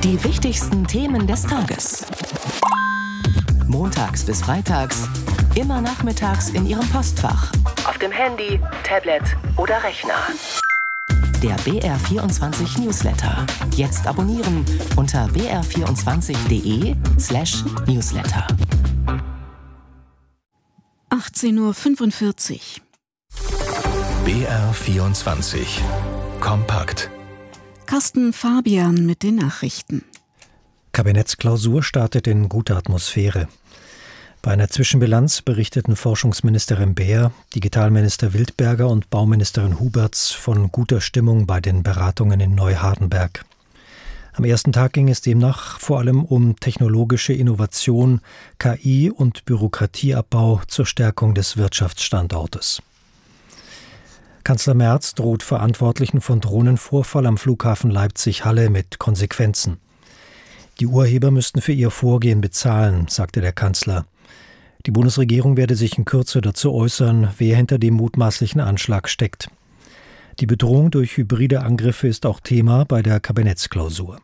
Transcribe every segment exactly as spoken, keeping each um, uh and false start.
Die wichtigsten Themen des Tages. Montags bis freitags, immer nachmittags in Ihrem Postfach. Auf dem Handy, Tablet oder Rechner. Der B R vierundzwanzig Newsletter. Jetzt abonnieren unter b r vierundzwanzig punkt d e slash newsletter. achtzehn Uhr fünfundvierzig. B R vierundzwanzig. Kompakt. Carsten Fabian mit den Nachrichten. Kabinettsklausur startet in guter Atmosphäre. Bei einer Zwischenbilanz berichteten Forschungsministerin Beer, Digitalminister Wildberger und Bauministerin Huberts von guter Stimmung bei den Beratungen in Neuhardenberg. Am ersten Tag ging es demnach vor allem um technologische Innovation, K I und Bürokratieabbau zur Stärkung des Wirtschaftsstandortes. Kanzler Merz droht Verantwortlichen von Drohnenvorfall am Flughafen Leipzig-Halle mit Konsequenzen. Die Urheber müssten für ihr Vorgehen bezahlen, sagte der Kanzler. Die Bundesregierung werde sich in Kürze dazu äußern, wer hinter dem mutmaßlichen Anschlag steckt. Die Bedrohung durch hybride Angriffe ist auch Thema bei der Kabinettsklausur.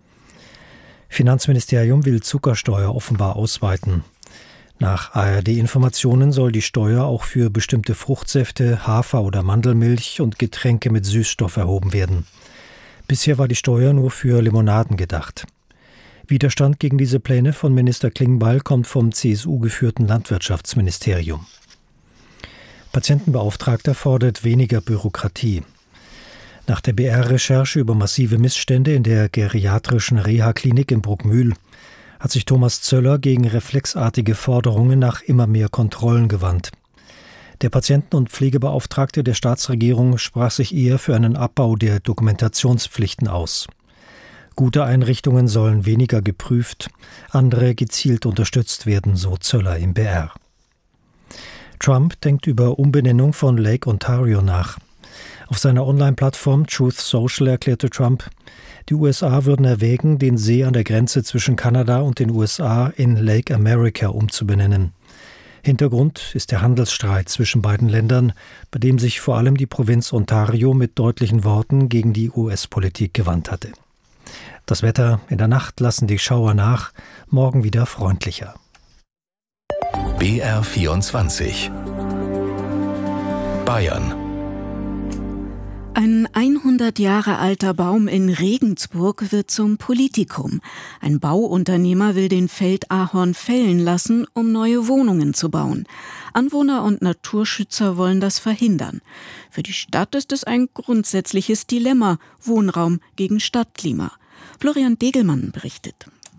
Finanzministerium will Zuckersteuer offenbar ausweiten. Nach A R D-Informationen soll die Steuer auch für bestimmte Fruchtsäfte, Hafer- oder Mandelmilch und Getränke mit Süßstoff erhoben werden. Bisher war die Steuer nur für Limonaden gedacht. Widerstand gegen diese Pläne von Minister Klingbeil kommt vom C S U-geführten Landwirtschaftsministerium. Patientenbeauftragter fordert weniger Bürokratie. Nach der B R-Recherche über massive Missstände in der geriatrischen Reha-Klinik in Bruckmühl hat sich Thomas Zöller gegen reflexartige Forderungen nach immer mehr Kontrollen gewandt. Der Patienten- und Pflegebeauftragte der Staatsregierung sprach sich eher für einen Abbau der Dokumentationspflichten aus. Gute Einrichtungen sollen weniger geprüft, andere gezielt unterstützt werden, so Zöller im B R. Trump denkt über Umbenennung von Lake Ontario nach. Auf seiner Online-Plattform Truth Social erklärte Trump, die U S A würden erwägen, den See an der Grenze zwischen Kanada und den U S A in Lake America umzubenennen. Hintergrund ist der Handelsstreit zwischen beiden Ländern, bei dem sich vor allem die Provinz Ontario mit deutlichen Worten gegen die U S-Politik gewandt hatte. Das Wetter: in der Nacht lassen die Schauer nach, morgen wieder freundlicher. B R vierundzwanzig. Bayern. Ein hundert Jahre alter Baum in Regensburg wird zum Politikum. Ein Bauunternehmer will den Feldahorn fällen lassen, um neue Wohnungen zu bauen. Anwohner und Naturschützer wollen das verhindern. Für die Stadt ist es ein grundsätzliches Dilemma: Wohnraum gegen Stadtklima. Florian Degelmann berichtet.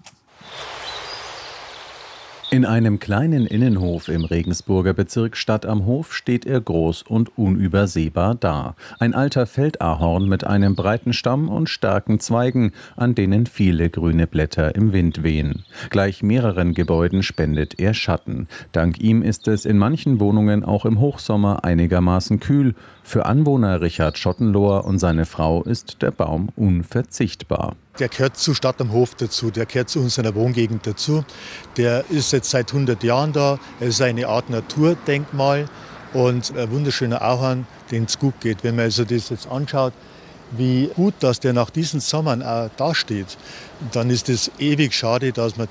In einem kleinen Innenhof im Regensburger Bezirk Stadt am Hof steht er groß und unübersehbar da. Ein alter Feldahorn mit einem breiten Stamm und starken Zweigen, an denen viele grüne Blätter im Wind wehen. Gleich mehreren Gebäuden spendet er Schatten. Dank ihm ist es in manchen Wohnungen auch im Hochsommer einigermaßen kühl. Für Anwohner Richard Schottenlohr und seine Frau ist der Baum unverzichtbar. Der gehört zu Stadt am Hof dazu, der gehört zu unserer Wohngegend dazu. Der ist jetzt seit hundert Jahren da, er ist eine Art Naturdenkmal und ein wunderschöner Ahorn, den es gut geht. Wenn man also das jetzt anschaut, wie gut, dass der nach diesen Sommern auch dasteht, dann ist es ewig schade, dass man